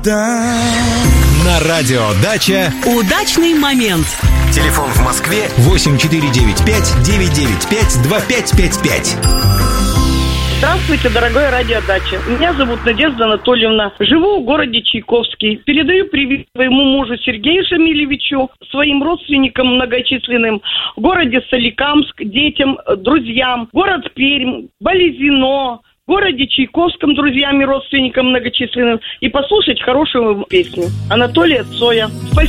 На радио «Дача» удачный момент. Телефон в Москве 8495-995-2555. Здравствуйте, дорогое радио «Дача». Меня зовут Надежда Анатольевна. Живу в городе Чайковский. Передаю привет своему мужу Сергею Шамилевичу, своим родственникам многочисленным в городе Соликамск, детям, друзьям, город Пермь, Болезино, в городе Чайковском, друзьям и родственникам многочисленным. И послушать хорошую песню Анатолия Цоя. Спасибо.